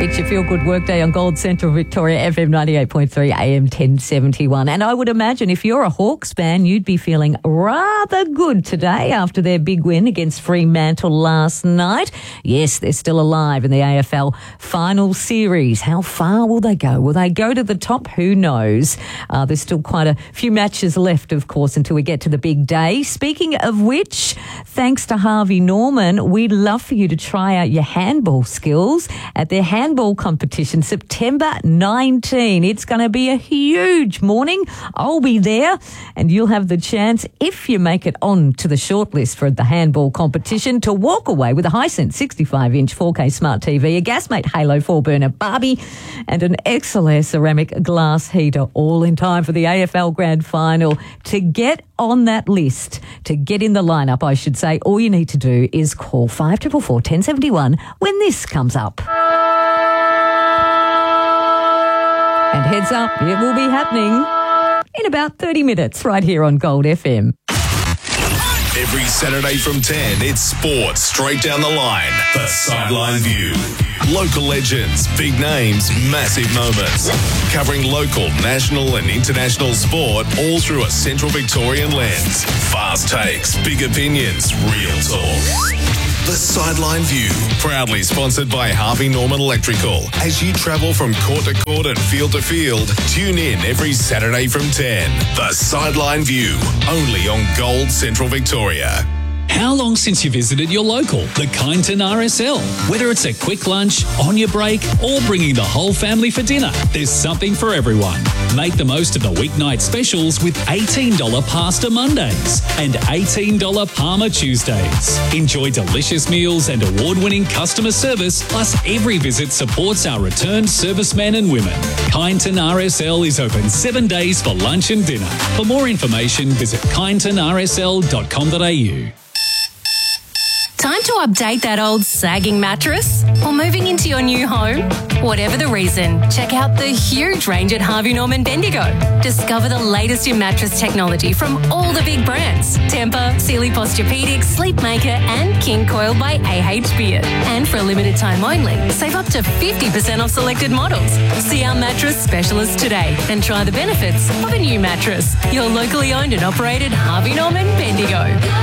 It's your feel-good workday on Gold Central Victoria, FM 98.3, AM 1071. And I would imagine if you're a Hawks fan, you'd be feeling rather good today after their big win against Fremantle last night. Yes, they're still alive in the AFL final series. How far will they go? Will they go to the top? Who knows? There's still quite a few matches left, of course, until we get to the big day. Speaking of which, thanks to Harvey Norman, we'd love for you to try out your handball skills at their handball competition, September 19. It's going to be a huge morning. I'll be there, and you'll have the chance, if you make it on to the shortlist for the handball competition, to walk away with a Hisense 65-inch 4K smart TV, a Gasmate Halo 4-burner Barbie, and an XLR ceramic glass heater, all in time for the AFL Grand Final. To get on that list, to get in the lineup, I should say, all you need to do is call 5444 1071 when this comes up. And heads up, it will be happening in about 30 minutes right here on Gold FM. Every Saturday from 10, it's sports straight down the line. The Sideline View. Local legends, big names, massive moments. Covering local, national and international sport all through a Central Victorian lens. Fast takes, big opinions, real talk. The Sideline View, proudly sponsored by Harvey Norman Electrical. As you travel from court to court and field to field, tune in every Saturday from 10. The Sideline View, only on Gold Central Victoria. How long since you visited your local, the Kyneton RSL? Whether it's a quick lunch, on your break, or bringing the whole family for dinner, there's something for everyone. Make the most of the weeknight specials with $18 Pasta Mondays and $18 Parma Tuesdays. Enjoy delicious meals and award-winning customer service, plus every visit supports our returned servicemen and women. Kyneton RSL is open 7 days for lunch and dinner. For more information, visit kynetonrsl.com.au. Time to update that old sagging mattress? Or moving into your new home? Whatever the reason, check out the huge range at Harvey Norman Bendigo. Discover the latest in mattress technology from all the big brands. Tempur, Sealy Posturepedic, Sleepmaker and King Coil by AH Beard. And for a limited time only, save up to 50% off selected models. See our mattress specialist today and try the benefits of a new mattress. Your locally owned and operated Harvey Norman Bendigo.